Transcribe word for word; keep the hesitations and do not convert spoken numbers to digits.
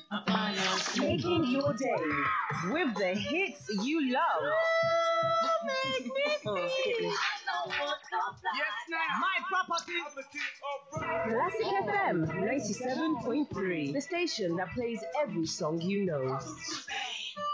Making your day with the hits you love. Oh, skip this. My property. Classic F M ninety-seven point three. The station that plays every song you know.